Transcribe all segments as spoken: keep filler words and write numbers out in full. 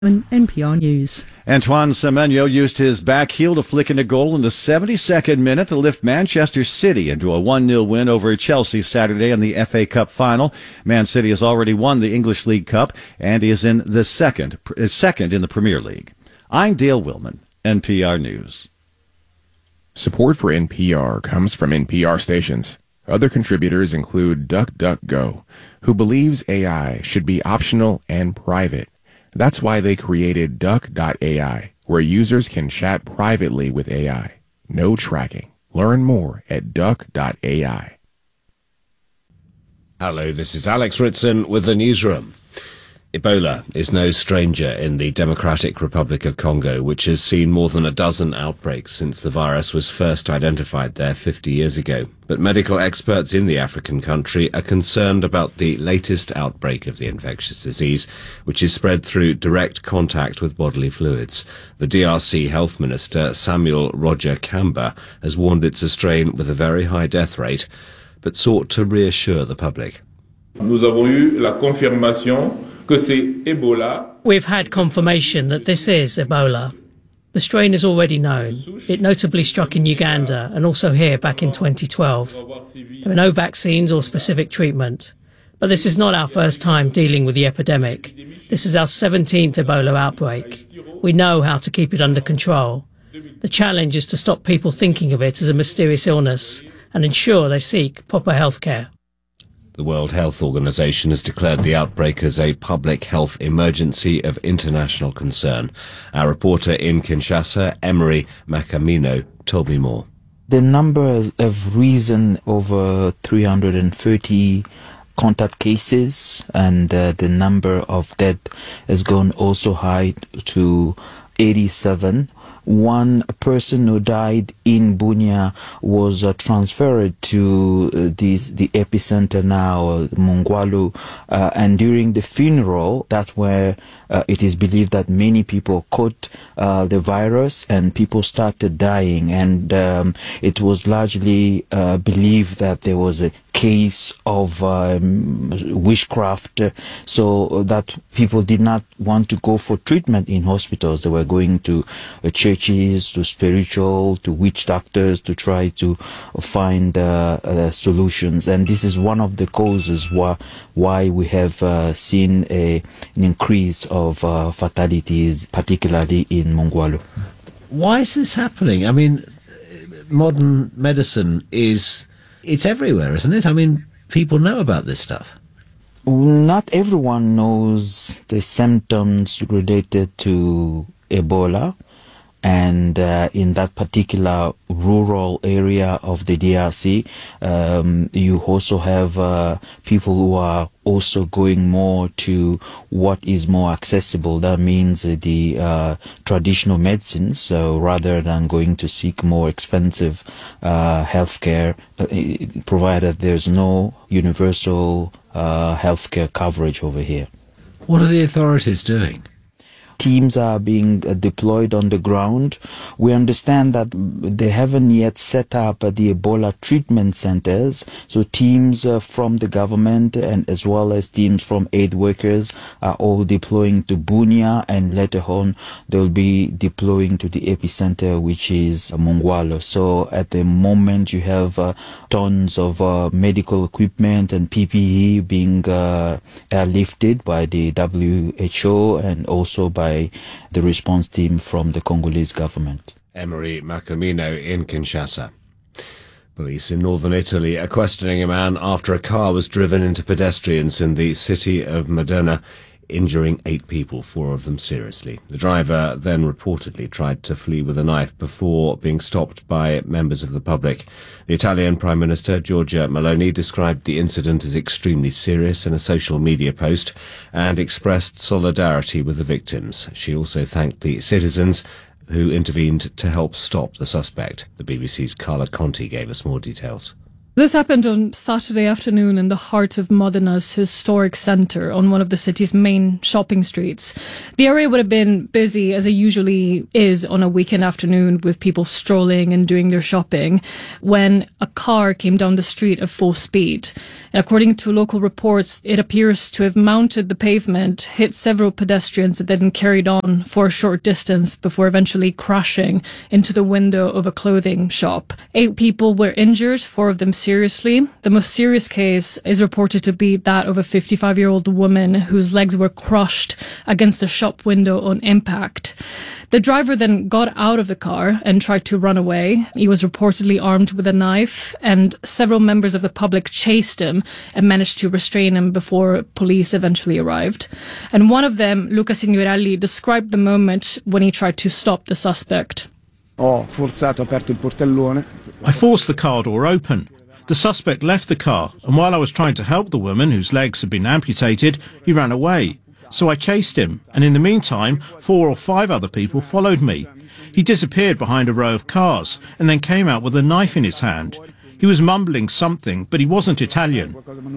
N P R News. Antoine Semenyo used his back heel to flick in a goal in the seventy-second minute to lift Manchester City into a one nil win over Chelsea Saturday in the F A Cup final. Man City has already won the English League Cup and is in the second, is second in the Premier League. I'm Dale Willman, N P R News. Support for N P R comes from N P R stations. Other contributors include DuckDuckGo, who believes A I should be optional and private. That's why they created Duck dot A I, where users can chat privately with A I. No tracking. Learn more at Duck dot A I. Hello, this is Alex Ritson with the Newsroom. Ebola is no stranger in the Democratic Republic of Congo, which has seen more than a dozen outbreaks since the virus was first identified there fifty years ago. But medical experts in the African country are concerned about the latest outbreak of the infectious disease, which is spread through direct contact with bodily fluids. The D R C Health Minister, Samuel Roger Kamba, has warned it's a strain with a very high death rate, but sought to reassure the public. Nous avons eu la confirmation que c'est Ebola. We've had confirmation that this is Ebola. The strain is already known. It notably struck in Uganda and also here back in twenty twelve. There are no vaccines or specific treatment. But this is not our first time dealing with the epidemic. This is our seventeenth Ebola outbreak. We know how to keep it under control. The challenge is to stop people thinking of it as a mysterious illness and ensure they seek proper health care. The World Health Organization has declared the outbreak as a public health emergency of international concern. Our reporter in Kinshasa, Emery Makamino, told me more. The numbers have risen over three hundred thirty contact cases, and uh, the number of deaths has gone also high to eighty-seven. One person who died in Bunia was uh, transferred to uh, this, the epicenter now, uh, Mongwalu, uh, and during the funeral, that's where uh, it is believed that many people caught uh, the virus and people started dying, and um, it was largely uh, believed that there was a case of um, witchcraft, so that people did not want to go for treatment in hospitals. They were going to uh, churches, to spiritual, to witch doctors to try to find uh, uh, solutions. And this is one of the causes why, why we have uh, seen a, an increase of uh, fatalities, particularly in Mongwalu. Why is this happening? I mean, modern medicine is... it's everywhere, isn't it? I mean, people know about this stuff. Not everyone knows the symptoms related to Ebola, and uh, in that particular rural area of the D R C, um, you also have uh, people who are also going more to what is more accessible. That means uh, the uh, traditional medicines, so rather than going to seek more expensive uh, healthcare, uh, provided there's no universal uh, healthcare coverage over here. What are the authorities doing? Teams are being uh, deployed on the ground. We understand that they haven't yet set up uh, the Ebola treatment centers, so teams uh, from the government and as well as teams from aid workers are all deploying to Bunia, and later on they'll be deploying to the epicenter, which is uh, Mongwalu. So at the moment you have uh, tons of uh, medical equipment and P P E being uh, airlifted by the W H O and also by the response team from the Congolese government. Emery Makamino in Kinshasa. Police in northern Italy are questioning a man after a car was driven into pedestrians in the city of Modena, injuring eight people, four of them seriously. The driver then reportedly tried to flee with a knife before being stopped by members of the public. The Italian Prime Minister, Giorgia Meloni, described the incident as extremely serious in a social media post and expressed solidarity with the victims. She also thanked the citizens who intervened to help stop the suspect. The B B C's Carla Conti gave us more details. This happened on Saturday afternoon in the heart of Modena's historic centre on one of the city's main shopping streets. The area would have been busy, as it usually is on a weekend afternoon, with people strolling and doing their shopping, when a car came down the street at full speed. And according to local reports, it appears to have mounted the pavement, hit several pedestrians, and then carried on for a short distance before eventually crashing into the window of a clothing shop. Eight people were injured, four of them seriously. The most serious case is reported to be that of a fifty-five-year-old woman whose legs were crushed against a shop window on impact. The driver then got out of the car and tried to run away. He was reportedly armed with a knife, and several members of the public chased him and managed to restrain him before police eventually arrived. And one of them, Luca Signorelli, described the moment when he tried to stop the suspect. Ho forzato, aperto il portellone. I forced the car door open. The suspect left the car, and while I was trying to help the woman whose legs had been amputated, he ran away. So I chased him, and in the meantime, four or five other people followed me. He disappeared behind a row of cars, and then came out with a knife in his hand. He was mumbling something, but he wasn't Italian.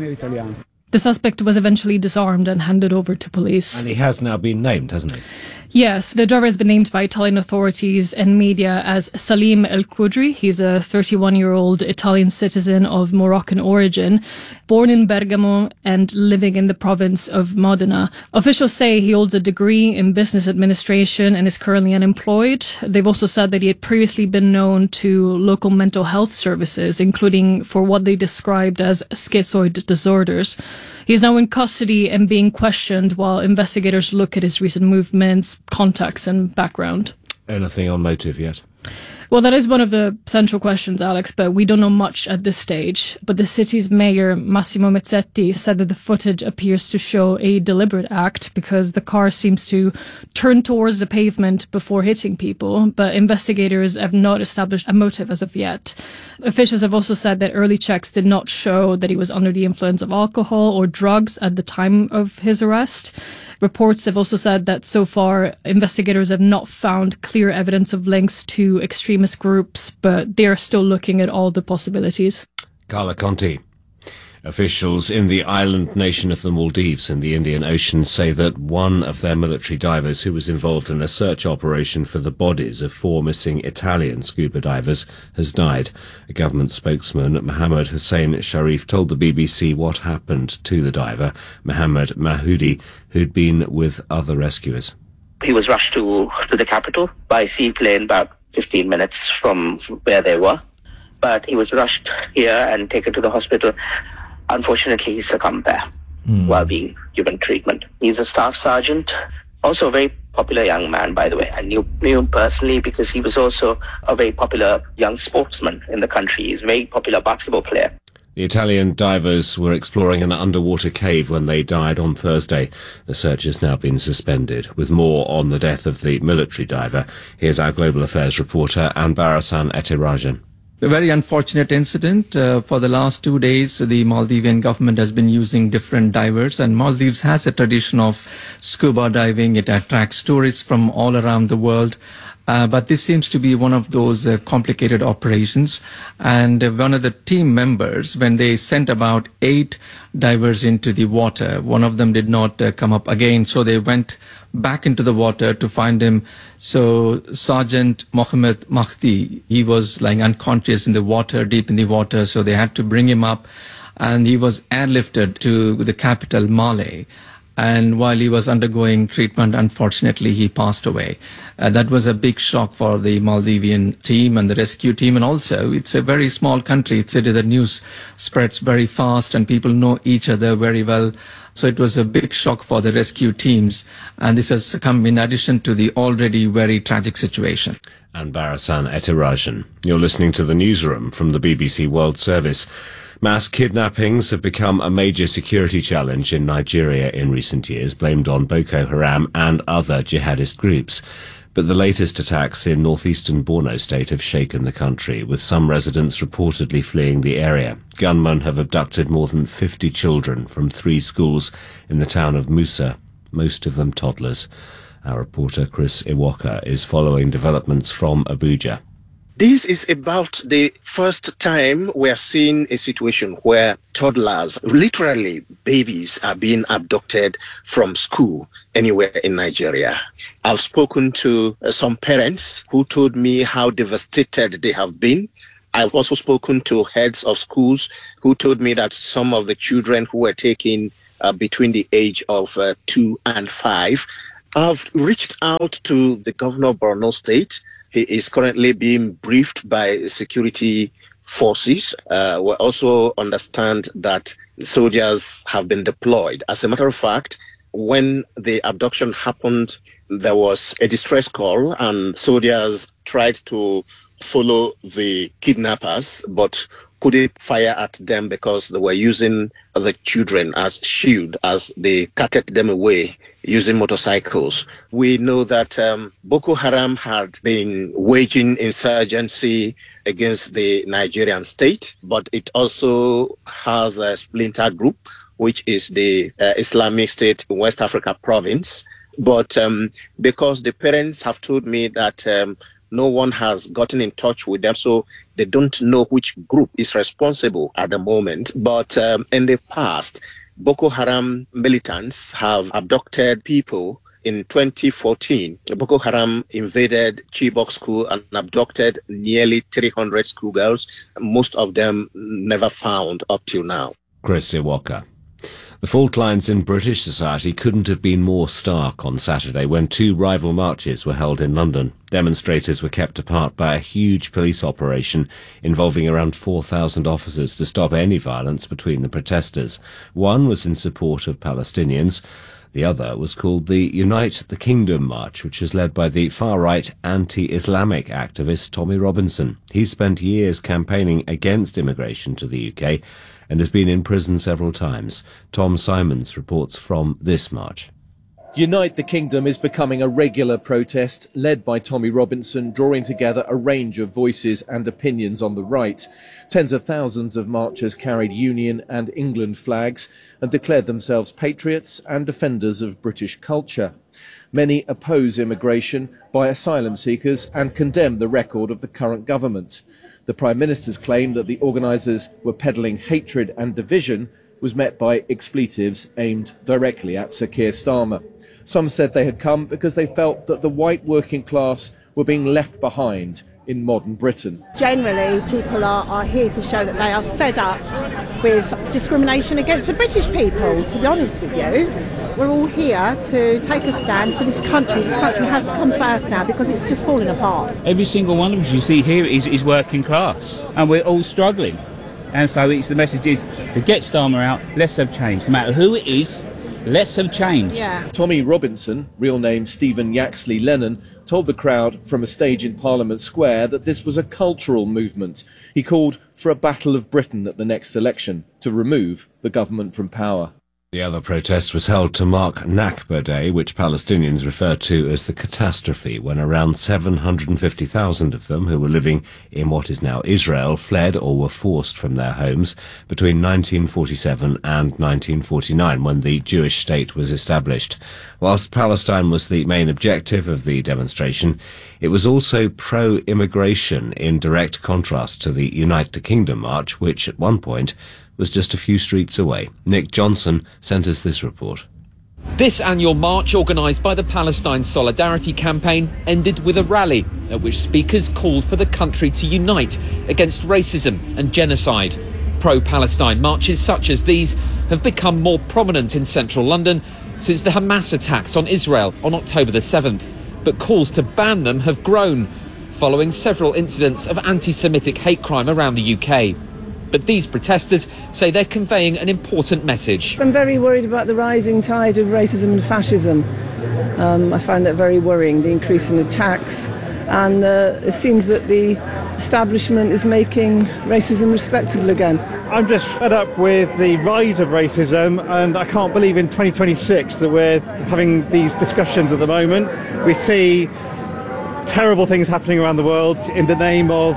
The suspect was eventually disarmed and handed over to police. And he has now been named, hasn't he? Yes, the driver has been named by Italian authorities and media as Salim El Khudri. He's a thirty-one-year-old Italian citizen of Moroccan origin, born in Bergamo and living in the province of Modena. Officials say he holds a degree in business administration and is currently unemployed. They've also said that he had previously been known to local mental health services, including for what they described as schizoid disorders. He is now in custody and being questioned while investigators look at his recent movements, contacts and background. Anything on motive yet? Well, that is one of the central questions, Alex, but we don't know much at this stage. But the city's mayor, Massimo Mezzetti, said that the footage appears to show a deliberate act because the car seems to turn towards the pavement before hitting people, but investigators have not established a motive as of yet. Officials have also said that early checks did not show that he was under the influence of alcohol or drugs at the time of his arrest. Reports have also said that so far investigators have not found clear evidence of links to extremist groups, but they are still looking at all the possibilities. Carla Conti. Officials in the island nation of the Maldives in the Indian Ocean say that one of their military divers who was involved in a search operation for the bodies of four missing Italian scuba divers has died. A government spokesman, Mohammed Hussein Sharif, told the B B C what happened to the diver, Mohammed Mahoudi, who'd been with other rescuers. He was rushed to, to the capital by seaplane about fifteen minutes from where they were, but he was rushed here and taken to the hospital. Unfortunately, he succumbed there mm. while being given treatment. He's a staff sergeant, also a very popular young man, by the way. I knew, knew him personally because he was also a very popular young sportsman in the country. He's a very popular basketball player. The Italian divers were exploring an underwater cave when they died on Thursday. The search has now been suspended. With more on the death of the military diver, here's our Global Affairs reporter, Anbarasan Etirajan. A very unfortunate incident. Uh, for the last two days, the Maldivian government has been using different divers, and Maldives has a tradition of scuba diving. It attracts tourists from all around the world. Uh, but this seems to be one of those uh, complicated operations. And uh, one of the team members, when they sent about eight divers into the water, one of them did not uh, come up again. So they went back into the water to find him. So Sergeant Mohammed Mahdi, he was lying unconscious in the water, deep in the water. So they had to bring him up, and he was airlifted to the capital, Male. And while he was undergoing treatment, unfortunately, he passed away. Uh, that was a big shock for the Maldivian team and the rescue team. And also, it's a very small country. It's the news spreads very fast and people know each other very well. So it was a big shock for the rescue teams. And this has come in addition to the already very tragic situation. Anbarasan Etirajan. You're listening to the newsroom from the B B C World Service. Mass kidnappings have become a major security challenge in Nigeria in recent years, blamed on Boko Haram and other jihadist groups. But the latest attacks in northeastern Borno state have shaken the country, with some residents reportedly fleeing the area. Gunmen have abducted more than fifty children from three schools in the town of Musa, most of them toddlers. Our reporter Chris Iwaka is following developments from Abuja. This is about the first time we are seeing a situation where toddlers, literally babies, are being abducted from school anywhere in Nigeria. I've spoken to uh, some parents who told me how devastated they have been. I've also spoken to heads of schools who told me that some of the children who were taken uh, between the age of uh, two and five. I've reached out to the governor of Borno State. He is currently being briefed by security forces. Uh, we also understand that soldiers have been deployed. As a matter of fact, when the abduction happened, there was a distress call and soldiers tried to follow the kidnappers, but couldn't fire at them because they were using the children as shield as they carted them away using motorcycles. We know that um, Boko Haram had been waging insurgency against the Nigerian state, but it also has a splinter group, which is the uh, Islamic State in West Africa province. But um, because the parents have told me that um, no one has gotten in touch with them, so they don't know which group is responsible at the moment. But um, in the past, Boko Haram militants have abducted people. In twenty fourteen, Boko Haram invaded Chibok School and abducted nearly three hundred schoolgirls, most of them never found up till now. Chris Iwoka. The fault lines in British society couldn't have been more stark on Saturday when two rival marches were held in London. Demonstrators were kept apart by a huge police operation involving around four thousand officers to stop any violence between the protesters. One was in support of Palestinians. The other was called the Unite the Kingdom March, which is led by the far-right anti-Islamic activist Tommy Robinson. He's spent years campaigning against immigration to the U K and has been in prison several times. Tom Simons reports from this march. Unite the Kingdom is becoming a regular protest, led by Tommy Robinson, drawing together a range of voices and opinions on the right. Tens of thousands of marchers carried Union and England flags and declared themselves patriots and defenders of British culture. Many oppose immigration by asylum seekers and condemn the record of the current government. The Prime Minister's claim that the organisers were peddling hatred and division was met by expletives aimed directly at Sir Keir Starmer. Some said they had come because they felt that the white working class were being left behind in modern Britain. Generally, people are, are here to show that they are fed up with discrimination against the British people, to be honest with you. We're all here to take a stand for this country. This country has to come first now because it's just falling apart. Every single one of us you see here is, is working class, and we're all struggling. And so it's, the message is to get Starmer out, let's have change. No matter who it is, let's have change. Yeah. Tommy Robinson, real name Stephen Yaxley Lennon, told the crowd from a stage in Parliament Square that this was a cultural movement. He called for a battle of Britain at the next election to remove the government from power. The other protest was held to mark Nakba Day, which Palestinians refer to as the catastrophe, when around seven hundred fifty thousand of them, who were living in what is now Israel, fled or were forced from their homes between nineteen forty-seven and nineteen forty-nine, when the Jewish state was established. Whilst Palestine was the main objective of the demonstration, it was also pro-immigration, in direct contrast to the Unite the Kingdom march, which at one point was just a few streets away. Nick Johnson sent us this report. This annual march, organised by the Palestine Solidarity Campaign, ended with a rally at which speakers called for the country to unite against racism and genocide. Pro-Palestine marches such as these have become more prominent in central London since the Hamas attacks on Israel on October the seventh. But calls to ban them have grown, following several incidents of anti-Semitic hate crime around the U K. But these protesters say they're conveying an important message. I'm very worried about the rising tide of racism and fascism. Um, I find that very worrying, the increase in attacks. And uh, it seems that the establishment is making racism respectable again. I'm just fed up with the rise of racism, and I can't believe in twenty twenty-six that we're having these discussions at the moment. We see terrible things happening around the world in the name of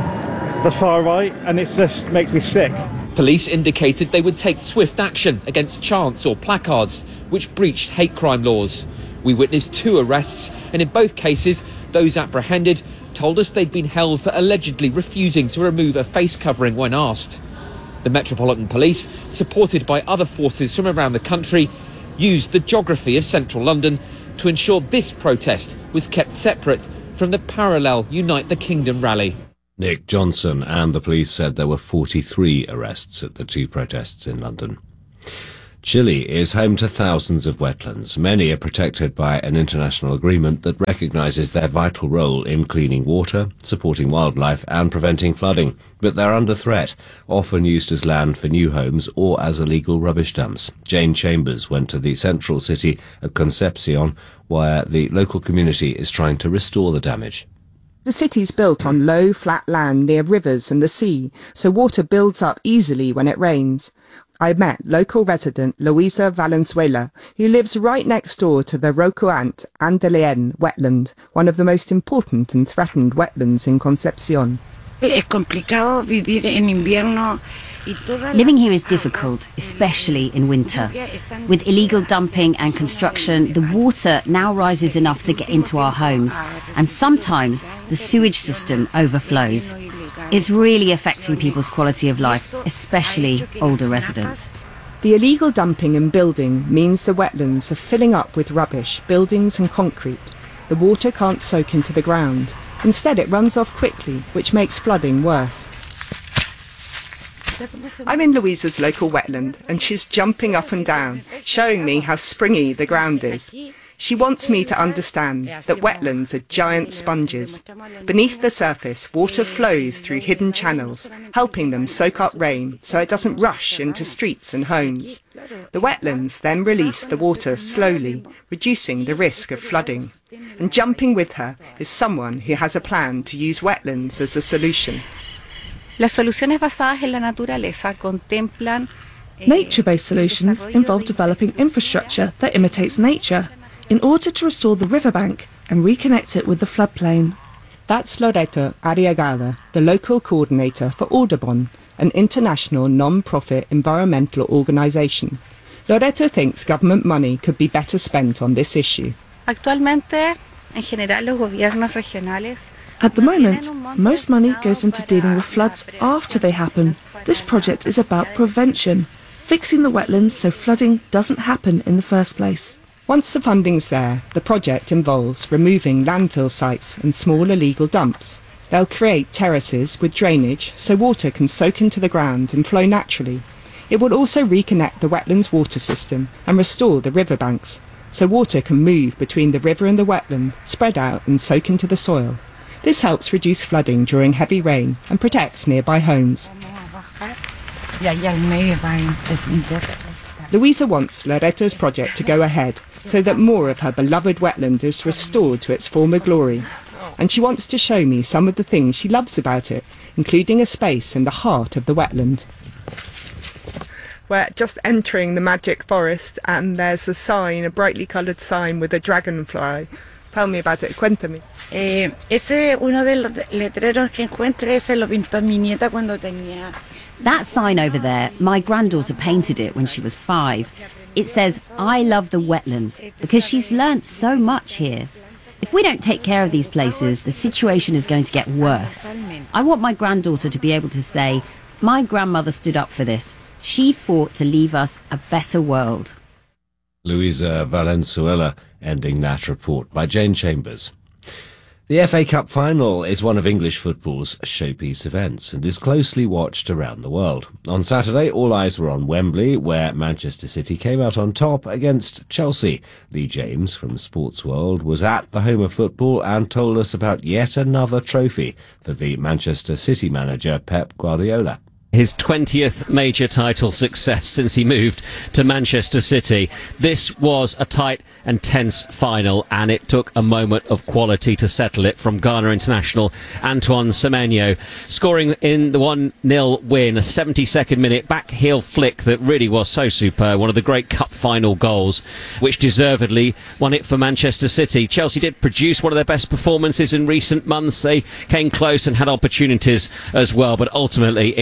the far right, and it just makes me sick. Police indicated they would take swift action against chants or placards which breached hate crime laws. We witnessed two arrests, and in both cases, those apprehended told us they'd been held for allegedly refusing to remove a face covering when asked. The Metropolitan Police, supported by other forces from around the country, used the geography of central London to ensure this protest was kept separate from the parallel Unite the Kingdom rally. Nick Johnson and the police said there were forty-three arrests at the two protests in London. Chile is home to thousands of wetlands. Many are protected by an international agreement that recognises their vital role in cleaning water, supporting wildlife and preventing flooding. But they're under threat, often used as land for new homes or as illegal rubbish dumps. Jane Chambers went to the central city of Concepcion, where the local community is trying to restore the damage. The city's built on low, flat land near rivers and the sea, so water builds up easily when it rains. I met local resident Luisa Valenzuela, who lives right next door to the Rocoant Andeleén wetland, one of the most important and threatened wetlands in Concepcion. Living here is difficult, especially in winter. With illegal dumping and construction, the water now rises enough to get into our homes, and sometimes the sewage system overflows. It's really affecting people's quality of life, especially older residents. The illegal dumping and building means the wetlands are filling up with rubbish, buildings and concrete. The water can't soak into the ground. Instead, it runs off quickly, which makes flooding worse. I'm in Louisa's local wetland, and she's jumping up and down, showing me how springy the ground is. She wants me to understand that wetlands are giant sponges. Beneath the surface, water flows through hidden channels, helping them soak up rain so it doesn't rush into streets and homes. The wetlands then release the water slowly, reducing the risk of flooding. And jumping with her is someone who has a plan to use wetlands as a solution. Nature-based solutions involve developing infrastructure that imitates nature in order to restore the riverbank and reconnect it with the floodplain. That's Loreto Arriagada, the local coordinator for Audubon, an international non-profit environmental organisation. Loreto thinks government money could be better spent on this issue. At the moment, most money goes into dealing with floods after they happen. This project is about prevention, fixing the wetlands so flooding doesn't happen in the first place. Once the funding's there, the project involves removing landfill sites and small illegal dumps. They'll create terraces with drainage so water can soak into the ground and flow naturally. It will also reconnect the wetlands water system and restore the riverbanks, so water can move between the river and the wetland, spread out and soak into the soil. This helps reduce flooding during heavy rain and protects nearby homes. Luisa wants Loreto's project to go ahead so that more of her beloved wetland is restored to its former glory. And she wants to show me some of the things she loves about it, including a space in the heart of the wetland. We're just entering the magic forest and there's a sign, a brightly coloured sign with a dragonfly. Tell me about it, cuéntame. Eh, ese uno de los letreros que encuentre ese lo pintó mi nieta cuando tenía. That sign over there, my granddaughter painted it when she was five. It says, "I love the wetlands," because she's learnt so much here. If we don't take care of these places, the situation is going to get worse. I want my granddaughter to be able to say, "My grandmother stood up for this. She fought to leave us a better world." Luisa Valenzuela ending that report by Jane Chambers. The F A Cup final is one of English football's showpiece events and is closely watched around the world. On Saturday, all eyes were on Wembley, where Manchester City came out on top against Chelsea. Lee James from Sports World was at the home of football and told us about yet another trophy for the Manchester City manager Pep Guardiola. His twentieth major title success since he moved to Manchester City. This was a tight and tense final, and it took a moment of quality to settle it from Ghana international Antoine Semenyo, scoring in the one nil win, a seventy-second minute back heel flick that really was so superb, one of the great cup final goals, which deservedly won it for Manchester City. Chelsea did produce one of their best performances in recent months. They came close and had opportunities as well, but ultimately it was about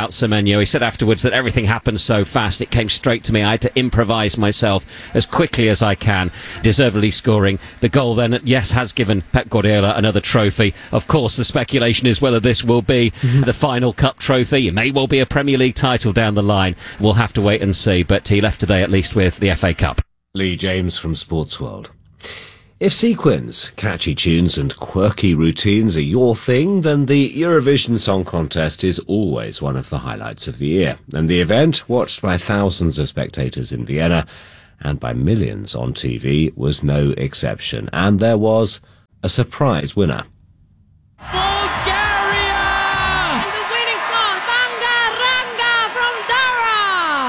about Semenyo. He said afterwards that everything happened so fast, it came straight to me. I had to improvise myself as quickly as I can, deservedly scoring the goal then, yes, has given Pep Guardiola another trophy. Of course, the speculation is whether this will be the final cup trophy. It may well be a Premier League title down the line. We'll have to wait and see, but he left today at least with the F A Cup. Lee James from Sportsworld. If sequins, catchy tunes and quirky routines are your thing, then the Eurovision Song Contest is always one of the highlights of the year. And the event, watched by thousands of spectators in Vienna and by millions on T V, was no exception. And there was a surprise winner.